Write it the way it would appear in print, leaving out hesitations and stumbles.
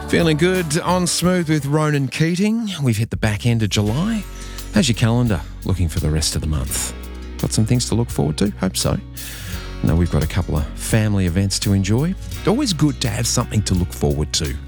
Feeling good on Smooth with Ronan Keating. We've hit the back end of July. How's your calendar looking for the rest of the month? Got some things to look forward to? Hope so. I know we've got a couple of family events to enjoy. Always good to have something to look forward to.